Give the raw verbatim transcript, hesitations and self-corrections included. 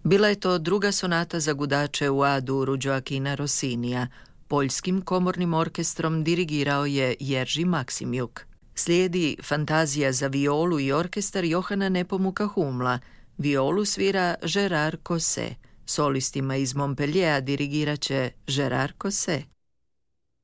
Bila je to druga sonata za gudače u A-duru Gioachina Rossinija. Poljskim komornim orkestrom dirigirao je Jerzy Maksymjuk. Slijedi Fantazija za violu i orkestar Johana Nepomuka Humla. Violu svira Gérard Cosset. Solistima iz Montpelliera dirigirat će Gérard Cosset.